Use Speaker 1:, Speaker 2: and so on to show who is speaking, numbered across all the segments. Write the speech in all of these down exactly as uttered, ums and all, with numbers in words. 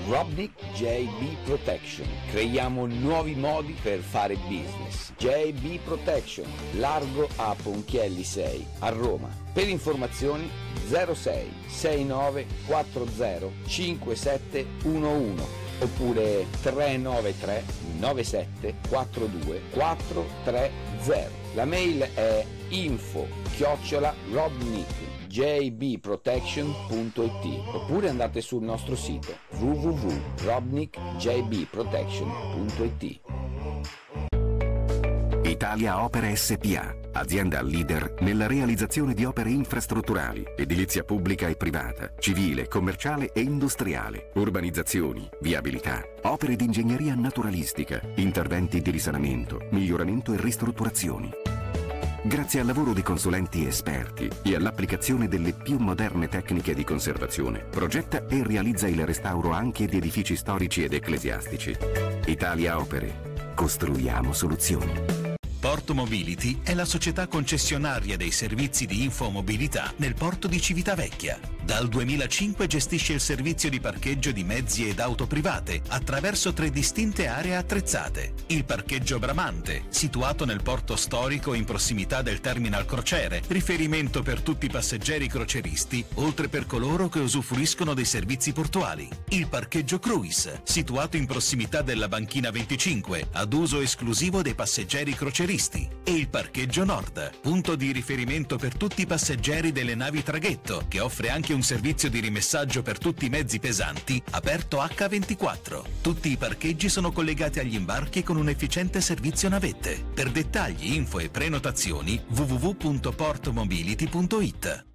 Speaker 1: Robnik J B Protection. Creiamo nuovi modi per fare business. J B Protection, largo a Ponchielli sei, a Roma. Per informazioni zero sei sei nove quattro zero cinque sette uno uno oppure tre nove tre nove sette quattro due quattro tre zero. La mail è info chiocciola robnik j b protection punto i t oppure andate sul nostro sito w w w punto robnik j b protection punto i t.
Speaker 2: Italia Opere S P A, azienda leader nella realizzazione di opere infrastrutturali, edilizia pubblica e privata, civile, commerciale e industriale, urbanizzazioni, viabilità, opere di ingegneria naturalistica, interventi di risanamento, miglioramento e ristrutturazioni. Grazie al lavoro di consulenti esperti e all'applicazione delle più moderne tecniche di conservazione, progetta e realizza il restauro anche di edifici storici ed ecclesiastici. Italia Opere. Costruiamo soluzioni.
Speaker 3: Porto Mobility è la società concessionaria dei servizi di infomobilità nel porto di Civitavecchia. Dal duemilacinque gestisce il servizio di parcheggio di mezzi ed auto private attraverso tre distinte aree attrezzate. Il parcheggio Bramante, situato nel porto storico in prossimità del terminal crociere, riferimento per tutti i passeggeri croceristi, oltre per coloro che usufruiscono dei servizi portuali. Il parcheggio Cruise, situato in prossimità della banchina venticinque, ad uso esclusivo dei passeggeri croceristi. E il parcheggio Nord, punto di riferimento per tutti i passeggeri delle navi traghetto, che offre anche un servizio di rimessaggio per tutti i mezzi pesanti, aperto acca ventiquattro. Tutti i parcheggi sono collegati agli imbarchi con un efficiente servizio navette. Per dettagli, info e prenotazioni w w w punto portomobility punto i t.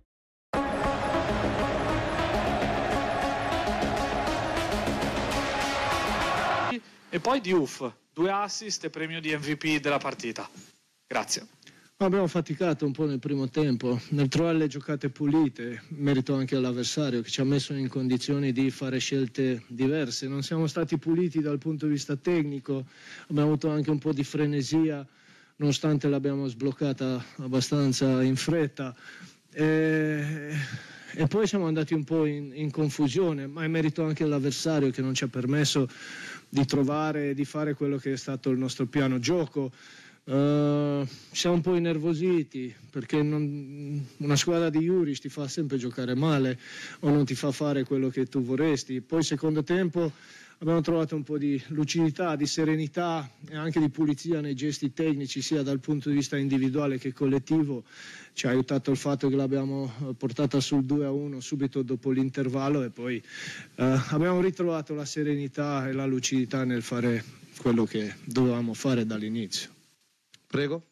Speaker 4: E poi Diouf, due assist e premio di M V P della partita. Grazie.
Speaker 5: Abbiamo faticato un po' nel primo tempo, nel trovare le giocate pulite, merito anche all'avversario che ci ha messo in condizioni di fare scelte diverse. Non siamo stati puliti dal punto di vista tecnico, abbiamo avuto anche un po' di frenesia, nonostante l'abbiamo sbloccata abbastanza in fretta. E, e poi siamo andati un po' in, in confusione, ma è merito anche all'avversario che non ci ha permesso di trovare e di fare quello che è stato il nostro piano gioco. Uh, siamo un po' innervositi perché non, una squadra di Juric ti fa sempre giocare male o non ti fa fare quello che tu vorresti. Poi secondo tempo abbiamo trovato un po' di lucidità, di serenità e anche di pulizia nei gesti tecnici, sia dal punto di vista individuale che collettivo. Ci ha aiutato il fatto che l'abbiamo portata sul due a uno subito dopo l'intervallo e poi uh, abbiamo ritrovato la serenità e la lucidità nel fare quello che dovevamo fare dall'inizio.
Speaker 6: Prego.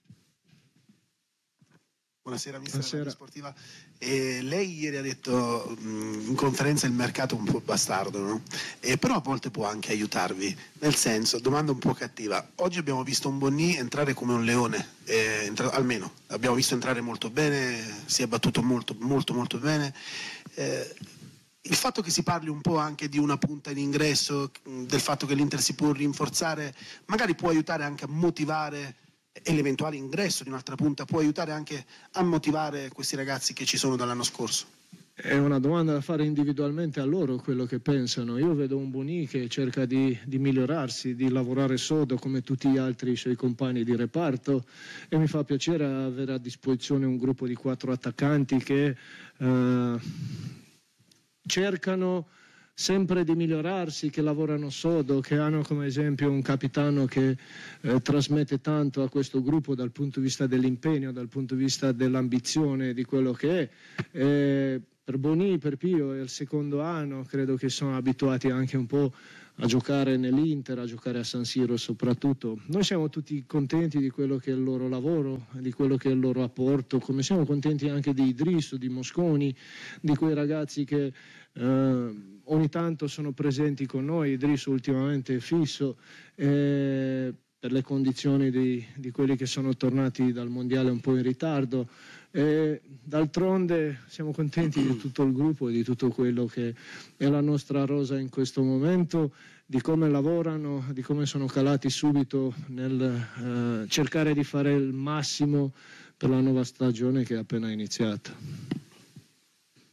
Speaker 7: Buonasera, mister Radio Sportiva. Eh, lei ieri ha detto mh, in conferenza il mercato è un po' bastardo, no? Eh, però a volte può anche aiutarvi, nel senso, domanda un po' cattiva, oggi abbiamo visto un Bonny entrare come un leone, eh, entra- almeno abbiamo visto entrare molto bene, si è battuto molto molto molto bene. Eh, il fatto che si parli un po' anche di una punta in ingresso, del fatto che l'Inter si può rinforzare, magari può aiutare anche a motivare, e l'eventuale ingresso di un'altra punta può aiutare anche a motivare questi ragazzi che ci sono dall'anno scorso?
Speaker 5: È una domanda da fare individualmente a loro, quello che pensano. Io vedo un Bonny che cerca di, di migliorarsi, di lavorare sodo come tutti gli altri suoi compagni di reparto e mi fa piacere avere a disposizione un gruppo di quattro attaccanti che eh, cercano sempre di migliorarsi, che lavorano sodo, che hanno come esempio un capitano che eh, trasmette tanto a questo gruppo dal punto di vista dell'impegno, dal punto di vista dell'ambizione, di quello che è. E per Bonny, per Pio è il secondo anno, credo che sono abituati anche un po' a giocare nell'Inter, a giocare a San Siro soprattutto. Noi siamo tutti contenti di quello che è il loro lavoro, di quello che è il loro apporto, come siamo contenti anche di Idrisso, di Mosconi, di quei ragazzi che eh, ogni tanto sono presenti con noi. Idrisso ultimamente è fisso eh, per le condizioni di, di quelli che sono tornati dal mondiale un po' in ritardo. E d'altronde siamo contenti di tutto il gruppo e di tutto quello che è la nostra rosa in questo momento, di come lavorano, di come sono calati subito nel eh, cercare di fare il massimo per la nuova stagione che è appena iniziata.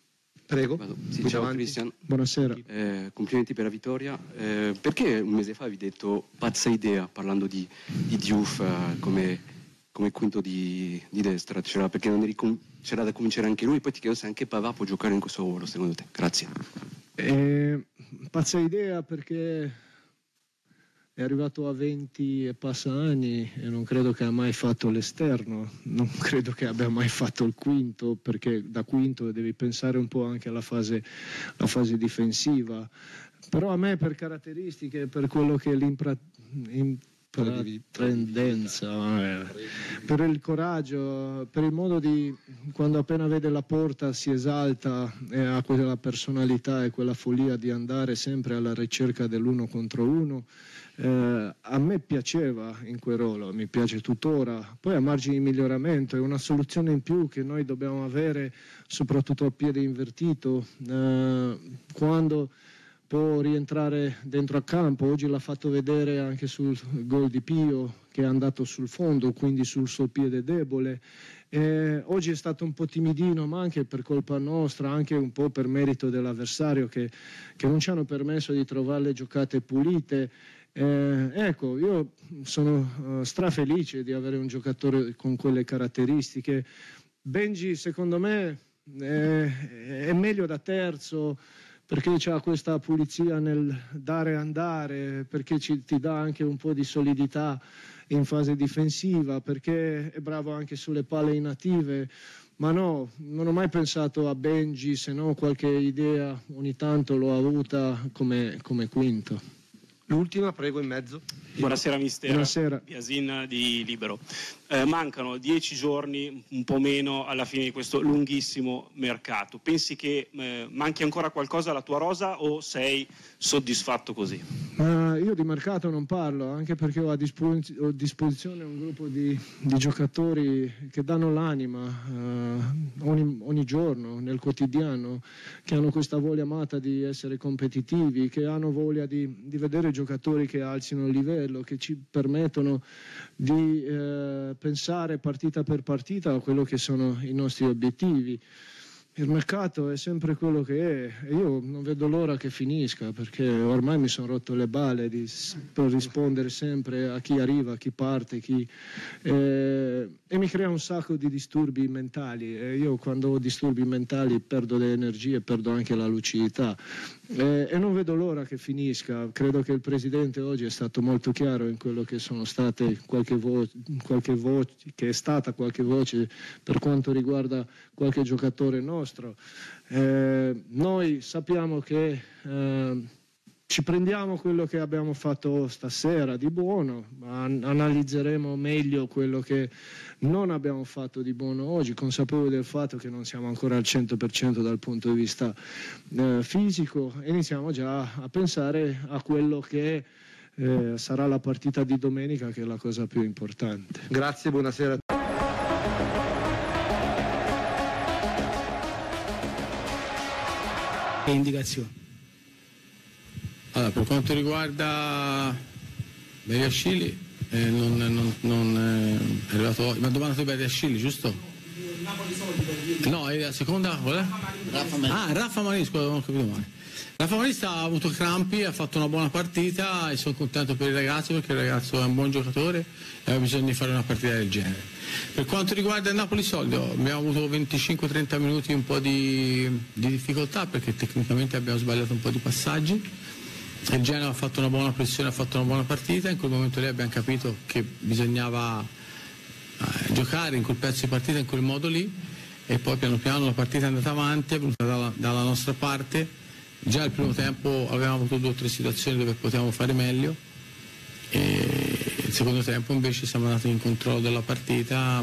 Speaker 5: Prego.
Speaker 6: Vado. Sì, ciao Cristian.
Speaker 5: Buonasera.
Speaker 6: Eh, complimenti per la vittoria. Eh, perché un mese fa avevi detto pazza idea parlando di, di Diouf eh, come, come quinto di, di destra? C'era, perché non eri con, c'era da convincere anche lui, poi ti chiedo se anche Pavard può giocare in questo ruolo secondo te. Grazie.
Speaker 5: Eh, pazza idea perché è arrivato a venti e passa anni e non credo che ha mai fatto l'esterno, non credo che abbia mai fatto il quinto, perché da quinto devi pensare un po' anche alla fase, alla fase difensiva. Però a me per caratteristiche, per quello che è l'intraprendenza, eh, per il coraggio, per il modo di, quando appena vede la porta si esalta e ha quella personalità e quella follia di andare sempre alla ricerca dell'uno contro uno. Eh, a me piaceva in quel ruolo, mi piace tuttora, poi a margine di miglioramento è una soluzione in più che noi dobbiamo avere, soprattutto a piede invertito, eh, quando può rientrare dentro a campo. Oggi l'ha fatto vedere anche sul gol di Pio, che è andato sul fondo, quindi sul suo piede debole. Eh, oggi è stato un po' timidino, ma anche per colpa nostra, anche un po' per merito dell'avversario che, che non ci hanno permesso di trovare le giocate pulite. Eh, ecco, io sono uh, strafelice di avere un giocatore con quelle caratteristiche. Benji, secondo me, eh, è meglio da terzo, perché c'ha questa pulizia nel dare e andare, perché ci, ti dà anche un po' di solidità in fase difensiva, perché è bravo anche sulle palle inattive. Ma no, non ho mai pensato a Benji, se no qualche idea ogni tanto l'ho avuta come, come quinto.
Speaker 8: L'ultima, prego, in mezzo.
Speaker 4: Buonasera mister.
Speaker 5: Buonasera.
Speaker 4: Biasin di Libero. Eh, mancano dieci giorni, un po' meno, alla fine di questo lunghissimo mercato. Pensi che eh, manchi ancora qualcosa alla tua rosa o sei soddisfatto così?
Speaker 5: Uh, io di mercato non parlo, anche perché ho a, disposi- ho a disposizione un gruppo di, di giocatori che danno l'anima uh, ogni, ogni giorno, nel quotidiano, che hanno questa voglia amata di essere competitivi, che hanno voglia di, di vedere giocatori che alzino il livello, che ci permettono di eh, pensare partita per partita a quello che sono i nostri obiettivi. Il mercato è sempre quello che è e io non vedo l'ora che finisca, perché ormai mi sono rotto le balle di, per rispondere sempre a chi arriva, a chi parte, chi, eh, e mi crea un sacco di disturbi mentali e io quando ho disturbi mentali perdo le energie, perdo anche la lucidità eh, e non vedo l'ora che finisca. Credo che il Presidente oggi è stato molto chiaro in quello che sono state qualche voce, qualche voce che è stata qualche voce per quanto riguarda qualche giocatore nostro. Eh, noi sappiamo che eh, ci prendiamo quello che abbiamo fatto stasera di buono, ma an- analizzeremo meglio quello che non abbiamo fatto di buono oggi, consapevoli del fatto che non siamo ancora al cento per cento dal punto di vista eh, fisico, e iniziamo già a pensare a quello che eh, sarà la partita di domenica, che è la cosa più importante.
Speaker 8: Grazie, buonasera.
Speaker 9: Indicazioni.
Speaker 10: Allora, per quanto riguarda Beriascili, eh, non, non, non eh, è arrivato oggi. Mi ha domandato Beriascili, giusto? No, è la seconda, qual è?
Speaker 9: Raffa Marini.
Speaker 10: Ah, Raffa Marini, scusa, non ho capito male. Raffa Marini ha avuto crampi, ha fatto una buona partita e sono contento per il ragazzo, perché il ragazzo è un buon giocatore e aveva bisogno di fare una partita del genere. Per quanto riguarda il Napoli Solito, abbiamo avuto venticinque trenta minuti un po' di, di difficoltà, perché tecnicamente abbiamo sbagliato un po' di passaggi. Il Genoa ha fatto una buona pressione, ha fatto una buona partita, in quel momento lì abbiamo capito che bisognava eh, giocare in quel pezzo di partita in quel modo lì, e poi piano piano la partita è andata avanti, è venuta dalla, dalla nostra parte. Già al primo tempo avevamo avuto due o tre situazioni dove potevamo fare meglio, e il secondo tempo invece siamo andati in controllo della partita,